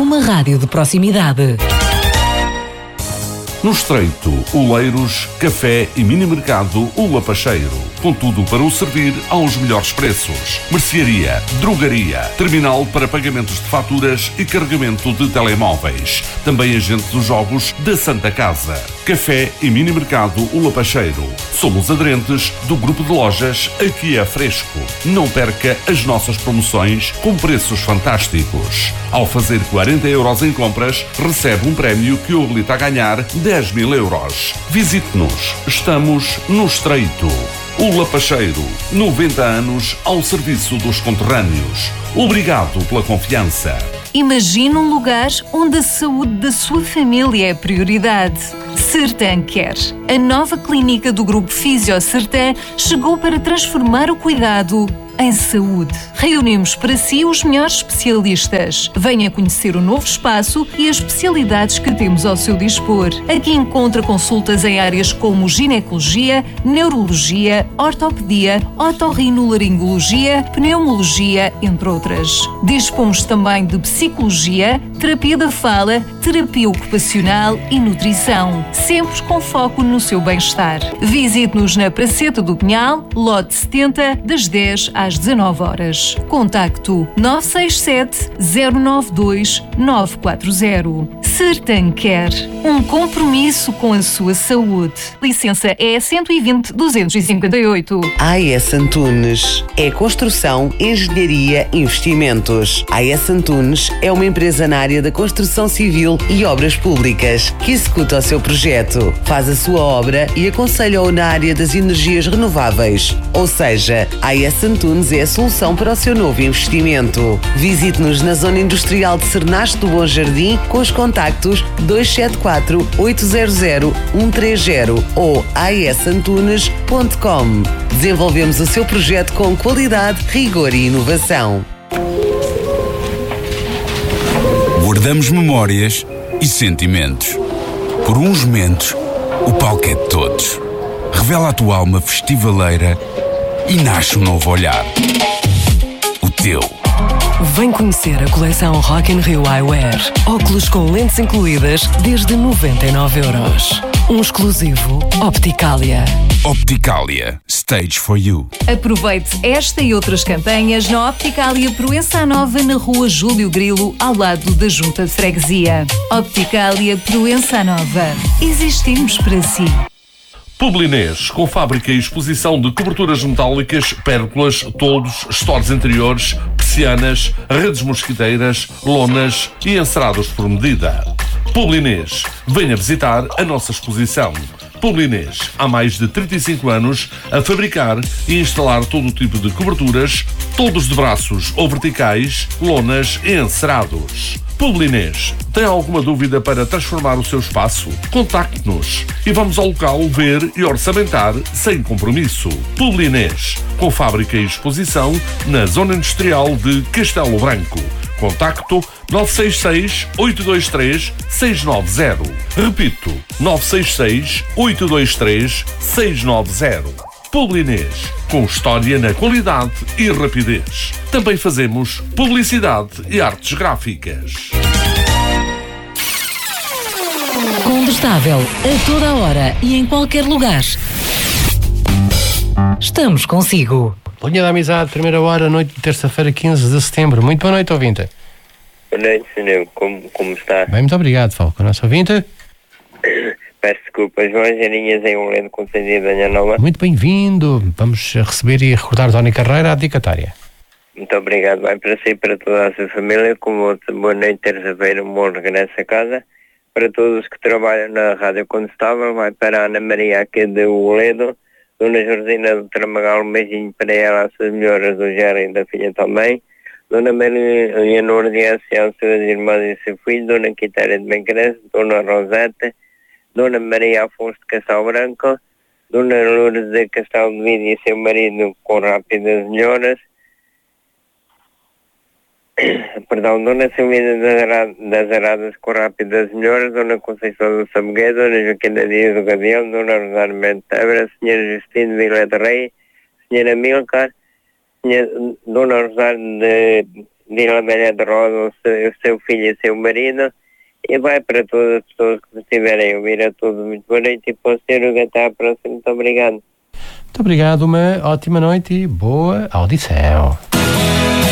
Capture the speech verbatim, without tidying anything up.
uma rádio de proximidade. No Estreito, Oleiros, Café e Mini Mercado O Lapacheiro. Com tudo para o servir aos melhores preços. Mercearia, drogaria, terminal para pagamentos de faturas e carregamento de telemóveis. Também agente dos jogos da Santa Casa. Café e Mini Mercado O Lapacheiro. Somos aderentes do grupo de lojas Aqui é Fresco. Não perca as nossas promoções com preços fantásticos. Ao fazer quarenta euros em compras, recebe um prémio que o habilita a ganhar dez mil euros. Visite-nos. Estamos no Estreito. O Lapacheiro, noventa anos ao serviço dos conterrâneos. Obrigado pela confiança. Imagine um lugar onde a saúde da sua família é prioridade. Sertan Care. A nova clínica do Grupo Fisio Sertan chegou para transformar o cuidado em saúde. Reunimos para si os melhores especialistas. Venha conhecer o novo espaço e as especialidades que temos ao seu dispor. Aqui encontra consultas em áreas como ginecologia, neurologia, ortopedia, otorrinolaringologia, pneumologia, entre outras. Dispomos também de psicologia, terapia da fala, terapia ocupacional e nutrição, sempre com foco no seu bem-estar. Visite-nos na Praceta do Pinhal, lote setenta, das dez às dezanove horas. Contacto nove seis sete, zero nove dois, nove quatro zero. Sertan Care. Um compromisso com a sua saúde. Licença E cento e vinte, duzentos e cinquenta e oito. A S Antunes é construção, engenharia, investimentos. A S Antunes é uma empresa na área da construção civil e obras públicas que executa o seu projeto, faz a sua obra e aconselha-o na área das energias renováveis. Ou seja, a S Antunes é a solução para o seu novo investimento. Visite-nos na Zona Industrial de Cernaste do Bom Jardim com os contactos dois sete quatro, oito zero zero, um três zero ou a s antunes ponto com. Desenvolvemos o seu projeto com qualidade, rigor e inovação. Guardamos memórias e sentimentos. Por uns momentos, o palco é de todos. Revela a tua alma festivaleira e nasce um novo olhar. O teu. Vem conhecer a coleção Rock in Rio Eyewear. Óculos com lentes incluídas desde noventa e nove euros. Um exclusivo Opticalia. Opticalia. Stage for you. Aproveite esta e outras campanhas na Opticalia Proença Nova, na rua Júlio Grilo, ao lado da Junta de Freguesia. Opticalia Proença Nova. Existimos para si. Publinês, com fábrica e exposição de coberturas metálicas, pérgolas, toldos, estores interiores, persianas, redes mosquiteiras, lonas e encerados por medida. Publinês, venha visitar a nossa exposição. Publinês, há mais de trinta e cinco anos a fabricar e instalar todo o tipo de coberturas, toldos de braços ou verticais, lonas e encerados. Publinês, tem alguma dúvida para transformar o seu espaço? Contacte-nos e vamos ao local ver e orçamentar sem compromisso. Publinês, com fábrica e exposição na Zona Industrial de Castelo Branco. Contacto nove seis seis, oito dois três, seis nove zero. Repito, nove seis seis, oito dois três, seis nove zero. Publinês, com história na qualidade e rapidez. Também fazemos publicidade e artes gráficas. Combustável a toda a hora e em qualquer lugar. Estamos consigo. Linha da Amizade, primeira hora, noite de terça-feira, quinze de setembro. Muito boa noite, ouvinte. Boa noite, senhor. Como, como está? Bem, muito obrigado. Falo com a nossa ouvinte. Peço desculpa, João Janinhas em um Ledo Conselheiro da Anha Nova. Muito bem-vindo. Vamos receber e recordar Dona Carreira, a dedicatória. Muito obrigado. Vai para si e para toda a sua família. Como boa noite, terça-feira, um bom regresso a casa. Para todos que trabalham na Rádio Condestável, vai para a Ana Maria aqui de Oledo. Dona Jordina do Tramagal, um beijinho para ela, as suas melhoras do Jerry e da filha também. Dona Maria Leonor de Ancião, suas irmãs e seu filho. Dona Quitéria de Bencrense, Dona Rosete, Dona Maria Afonso de Castelo Branco, Dona Lourdes de Castelo de Vida e seu marido com rápidas melhoras. Perdão, Dona Silvina das Aradas com rápidas melhoras, Dona Conceição do Samugué, Dona Joaquina Dias do Gavião, Dona Rosário Mendes Tebra, Senhora Justino Vila de Rei, Senhora Milcar, Senhora, Dona Rosário de, Vila Velha de Roda, o seu, o seu filho e o seu marido, e vai para todas as pessoas que estiverem a ouvir. A todos muito boa noite e para o senhor até à próxima. Muito obrigado. Muito obrigado, uma ótima noite e boa audição.